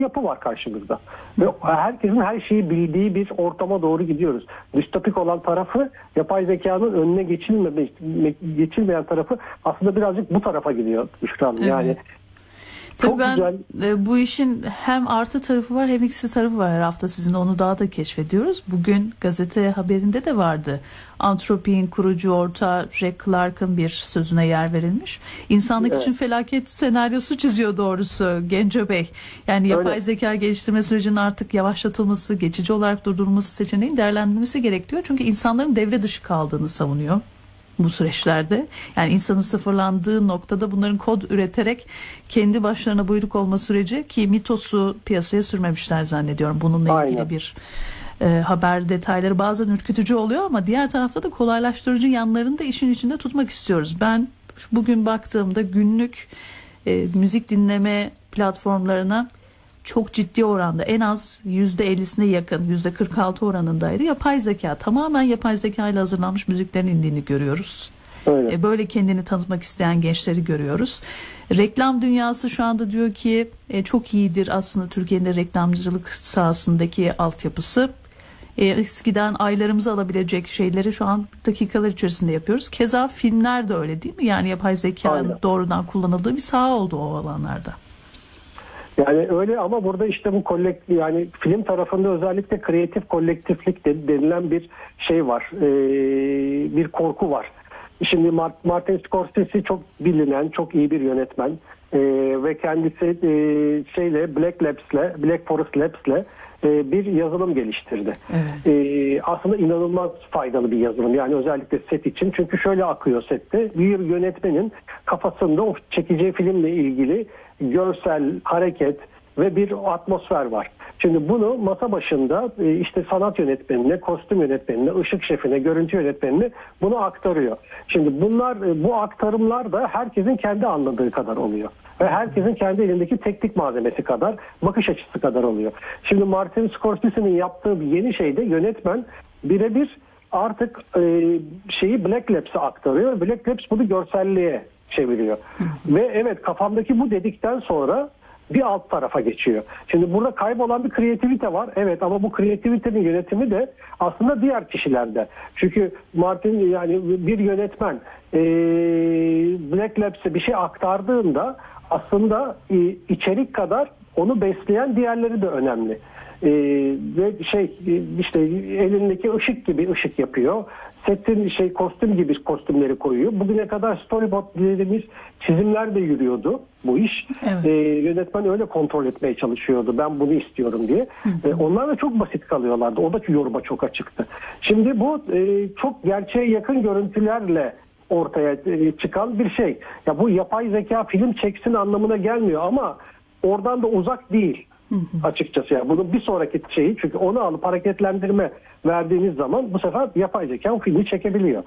yapı var karşımızda. Ve herkesin her şeyi bildiği bir ortama doğru gidiyoruz. Distopik olan tarafı, yapay zekanın önüne geçilmeyen tarafı aslında birazcık bu tarafa gidiyor Büşra Hanım. Yani tabii ben bu işin hem artı tarafı var hem eksi tarafı var, her hafta sizin onu daha da keşfediyoruz. Bugün gazete haberinde de vardı. Anthropic'in kurucu ortağı Jack Clark'ın bir sözüne yer verilmiş. İnsanlık için felaket senaryosu çiziyor doğrusu Genco Bey. Yani yapay zeka geliştirme sürecinin artık yavaşlatılması, geçici olarak durdurulması seçeneğin değerlendirilmesi gerekiyor. Çünkü insanların devre dışı kaldığını savunuyor bu süreçlerde. Yani insanın sıfırlandığı noktada bunların kod üreterek kendi başlarına buyruk olma süreci, ki Mitos'u piyasaya sürmemişler zannediyorum. Bununla ilgili bir haber detayları bazen ürkütücü oluyor ama diğer tarafta da kolaylaştırıcı yanlarını da işin içinde tutmak istiyoruz. Ben bugün baktığımda günlük müzik dinleme platformlarına çok ciddi oranda, en az %50'sine yakın, %46 oranındaydı. Yapay zeka, tamamen yapay zeka ile hazırlanmış müziklerin indiğini görüyoruz. Böyle kendini tanıtmak isteyen gençleri görüyoruz. Reklam dünyası şu anda diyor ki çok iyidir aslında Türkiye'nin de reklamcılık sahasındaki altyapısı. Eskiden aylarımızı alabilecek şeyleri şu an dakikalar içerisinde yapıyoruz. Keza filmler de öyle değil mi? Yani yapay zekanın doğrudan kullanıldığı bir saha oldu o alanlarda. Yani öyle ama burada işte bu yani film tarafında özellikle kreatif kolektiflik denilen bir şey var. Bir korku var. Şimdi Martin Scorsese çok bilinen, çok iyi bir yönetmen ve kendisi Black Forest Labs'le bir yazılım geliştirdi. Aslında inanılmaz faydalı bir yazılım. Yani özellikle set için. Çünkü şöyle akıyor sette. Bir yönetmenin kafasında o çekeceği filmle ilgili görsel, hareket ve bir atmosfer var. Şimdi bunu masa başında işte sanat yönetmenine, kostüm yönetmenine, ışık şefine, görüntü yönetmenine bunu aktarıyor. Şimdi bu aktarımlar da herkesin kendi anladığı kadar oluyor. Ve herkesin kendi elindeki teknik malzemesi kadar, bakış açısı kadar oluyor. Şimdi Martin Scorsese'nin yaptığı bir yeni şeyde yönetmen birebir artık Black Labs'e aktarıyor. Black Labs bunu görselliğe çeviriyor. Ve evet, kafamdaki bu dedikten sonra bir alt tarafa geçiyor. Şimdi burada kaybolan bir kreativite var. Evet, ama bu kreativitenin yönetimi de aslında diğer kişilerde. Çünkü Martin, yani bir yönetmen Black Labs'e bir şey aktardığında aslında içerik kadar onu besleyen diğerleri de önemli. Ve işte elindeki ışık gibi ışık yapıyor. Setin kostüm gibi kostümleri koyuyor. Bugüne kadar storyboard dediğimiz çizimler de yürüyordu bu iş. Yönetmen öyle kontrol etmeye çalışıyordu. Ben bunu istiyorum diye. Onlar da çok basit kalıyorlardı. O da yoruma çok açıktı. Şimdi bu çok gerçeğe yakın görüntülerle ortaya çıkan bir şey. Ya bu yapay zeka film çeksin anlamına gelmiyor ama oradan da uzak değil. Açıkçası yani bunun bir sonraki şeyi, çünkü onu alıp hareketlendirme verdiğiniz zaman bu sefer yapay zeka o filmi çekebiliyor.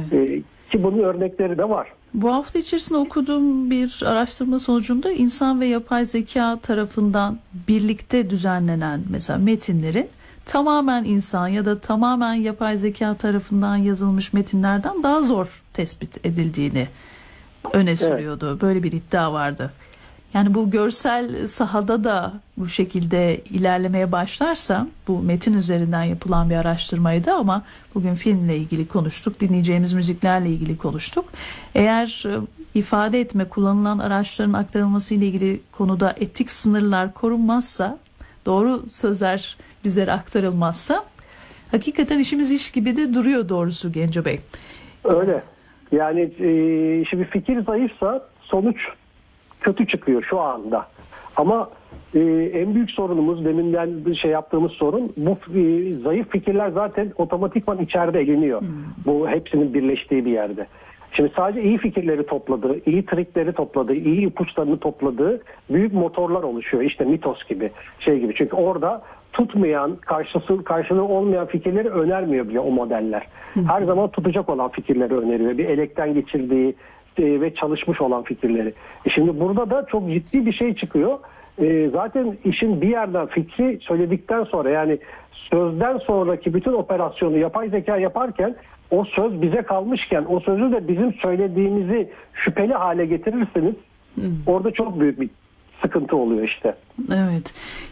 Ki bunun örnekleri de var. Bu hafta içerisinde okuduğum bir araştırma sonucunda insan ve yapay zeka tarafından birlikte düzenlenen mesela metinlerin tamamen insan ya da tamamen yapay zeka tarafından yazılmış metinlerden daha zor tespit edildiğini öne sürüyordu. Böyle bir iddia vardı. Yani bu görsel sahada da bu şekilde ilerlemeye başlarsa, bu metin üzerinden yapılan bir araştırmaydı ama bugün filmle ilgili konuştuk, dinleyeceğimiz müziklerle ilgili konuştuk. Eğer ifade etme, kullanılan araçların aktarılması ile ilgili konuda etik sınırlar korunmazsa, doğru sözler bizlere aktarılmazsa hakikaten işimiz iş gibi de duruyor doğrusu Genco Bey. Öyle. Yani şimdi fikir zayıfsa sonuç kötü çıkıyor şu anda. Ama en büyük sorunumuz, deminden yaptığımız sorun, bu zayıf fikirler zaten otomatikman içeride eliniyor. Bu hepsinin birleştiği bir yerde. Şimdi sadece iyi fikirleri topladığı, iyi trikleri topladığı, iyi ipuçlarını topladığı büyük motorlar oluşuyor. İşte Mitos gibi, gibi. Çünkü orada tutmayan, karşılığı olmayan fikirleri önermiyor bile o modeller. Her zaman tutacak olan fikirleri öneriyor. Bir elekten geçirdiği ve çalışmış olan fikirleri. Şimdi burada da çok ciddi bir şey çıkıyor. Zaten işin bir yerden fikri söyledikten sonra, yani sözden sonraki bütün operasyonu yapay zeka yaparken, o söz bize kalmışken o sözü de bizim söylediğimizi şüpheli hale getirirseniz orada çok büyük bir sıkıntı oluyor işte. Evet.